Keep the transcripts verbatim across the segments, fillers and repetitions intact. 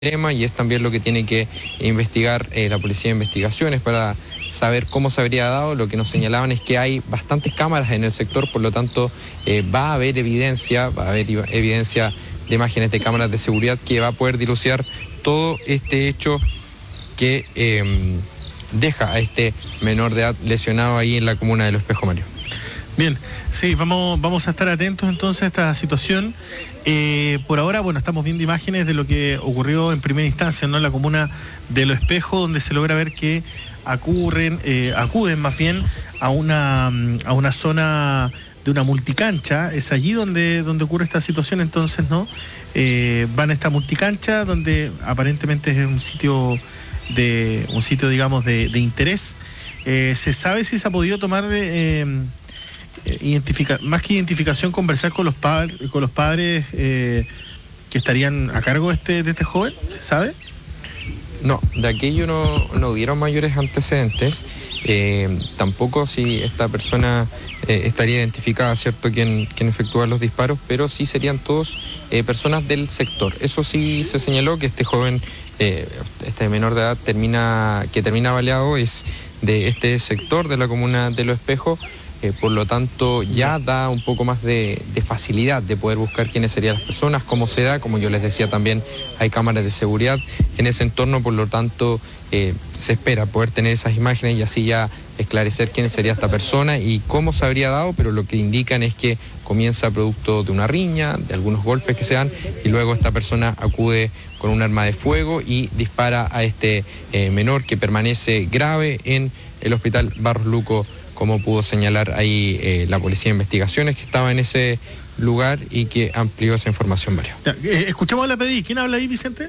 tema y es también lo que tiene que investigar eh, la Policía de Investigaciones para saber cómo se habría dado. Lo que nos señalaban es que hay bastantes cámaras en el sector, por lo tanto eh, va a haber evidencia, va a haber evidencia de imágenes de cámaras de seguridad que va a poder dilucidar todo este hecho que eh, deja a este menor de edad lesionado ahí en la comuna de Los Espejos, Mario. Bien, sí, vamos, vamos a estar atentos entonces a esta situación. Eh, por ahora, bueno, estamos viendo imágenes de lo que ocurrió en primera instancia, ¿no? En la comuna de Los Espejos, donde se logra ver que acurren, eh, acuden más bien a una, a una zona de una multicancha. Es allí donde, donde ocurre esta situación, entonces, ¿no? Eh, van a esta multicancha, donde aparentemente es un sitio de, un sitio, digamos, de, de interés. Eh, ¿Se sabe si se ha podido tomar... Eh, Identifica, más que identificación, conversar con los padres, con los padres eh, que estarían a cargo de este, de este joven? ¿Se sabe? No, de aquello no, no hubieron mayores antecedentes. Eh, tampoco si esta persona eh, estaría identificada, ¿cierto?, quien, quien efectúa los disparos, pero sí serían todos eh, personas del sector. Eso sí se señaló, que este joven, eh, este menor de edad termina, que termina baleado es de este sector de la comuna de Los Espejos. Eh, por lo tanto, ya da un poco más de, de facilidad de poder buscar quiénes serían las personas, cómo se da. Como yo les decía, también hay cámaras de seguridad en ese entorno, por lo tanto, eh, se espera poder tener esas imágenes y así ya esclarecer quién sería esta persona y cómo se habría dado, pero lo que indican es que comienza producto de una riña, de algunos golpes que se dan, y luego esta persona acude con un arma de fuego y dispara a este eh, menor, que permanece grave en el hospital Barros Luco, como pudo señalar ahí eh, la Policía de Investigaciones, que estaba en ese lugar y que amplió esa información, Mario. Ya, eh, escuchamos a la P D I. ¿Quién habla ahí, Vicente?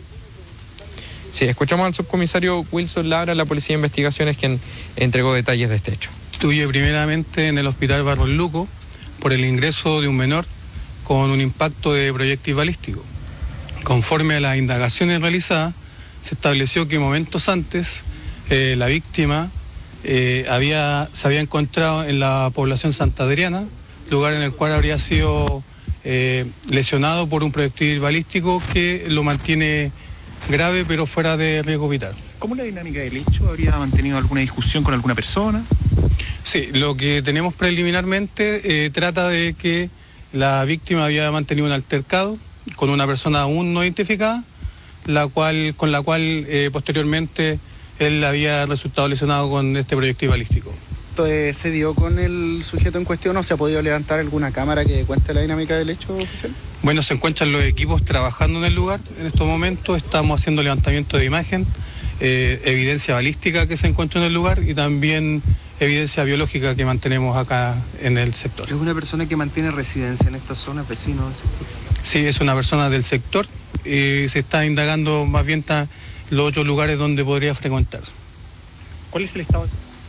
Sí, escuchamos al subcomisario Wilson Labra, la Policía de Investigaciones, quien entregó detalles de este hecho. Estuve primeramente en el hospital Barros Luco por el ingreso de un menor con un impacto de proyectil balístico. Conforme a las indagaciones realizadas, se estableció que momentos antes eh, la víctima Eh, había, se había encontrado en la población Santa Adriana, lugar en el cual habría sido eh, lesionado por un proyectil balístico que lo mantiene grave pero fuera de riesgo vital. ¿Cómo es la dinámica del hecho? ¿Habría mantenido alguna discusión con alguna persona? Sí, lo que tenemos preliminarmente eh, trata de que la víctima había mantenido un altercado con una persona aún no identificada, la cual, con la cual eh, posteriormente él había resultado lesionado con este proyectil balístico. Entonces, ¿se dio con el sujeto en cuestión o se ha podido levantar alguna cámara que cuente la dinámica del hecho oficial? Bueno, se encuentran los equipos trabajando en el lugar en estos momentos, estamos haciendo levantamiento de imagen, eh, evidencia balística que se encuentra en el lugar y también evidencia biológica que mantenemos acá en el sector. ¿Es una persona que mantiene residencia en esta zona, vecino del sector? Sí, es una persona del sector y se está indagando más bien ta, los otros lugares donde podría frecuentar. ¿Cuál es el estado?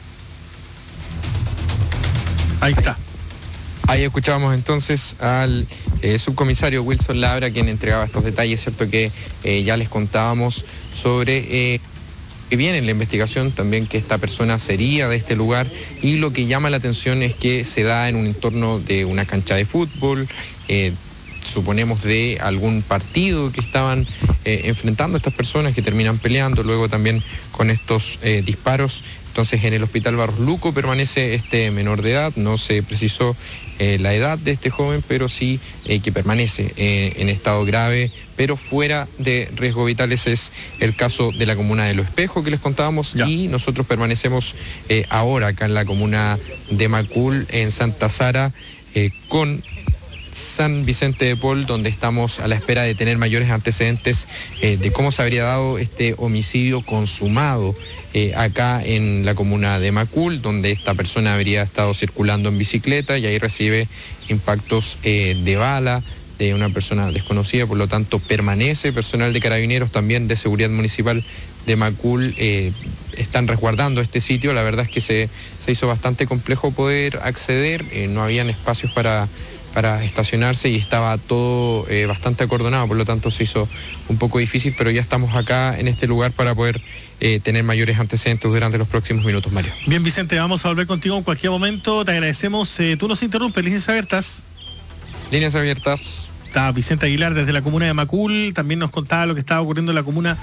Ahí está. Ahí escuchábamos entonces al eh, subcomisario Wilson Labra, quien entregaba estos detalles, cierto que eh, ya les contábamos sobre eh, que viene en la investigación también que esta persona sería de este lugar, y lo que llama la atención es que se da en un entorno de una cancha de fútbol, eh, suponemos de algún partido que estaban eh, enfrentando a estas personas que terminan peleando, luego también con estos eh, disparos. Entonces en el hospital Barros Luco permanece este menor de edad, no se precisó eh, la edad de este joven, pero sí eh, que permanece eh, en estado grave, pero fuera de riesgo vital. Ese es el caso de la comuna de Los Espejos que les contábamos, ya. Y nosotros permanecemos eh, ahora acá en la comuna de Macul, en Santa Sara, eh, con San Vicente de Paul, donde estamos a la espera de tener mayores antecedentes eh, de cómo se habría dado este homicidio consumado eh, acá en la comuna de Macul, donde esta persona habría estado circulando en bicicleta y ahí recibe impactos eh, de bala de una persona desconocida. Por lo tanto, permanece personal de carabineros, también de seguridad municipal de Macul, eh, están resguardando este sitio. La verdad es que se, se hizo bastante complejo poder acceder, eh, no habían espacios para para estacionarse y estaba todo eh, bastante acordonado, por lo tanto se hizo un poco difícil, pero ya estamos acá en este lugar para poder eh, tener mayores antecedentes durante los próximos minutos, Mario. Bien, Vicente, vamos a volver contigo en cualquier momento, te agradecemos. Eh, tú nos interrumpes, líneas abiertas. Líneas abiertas. Está Vicente Aguilar desde la comuna de Macul, también nos contaba lo que estaba ocurriendo en la comuna